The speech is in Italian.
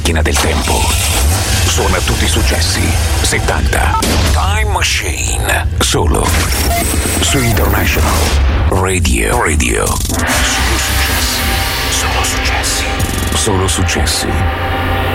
macchina del tempo. Suona tutti i successi 70. Time Machine. Solo su International Radio. Solo successi. Solo successi. Solo successi.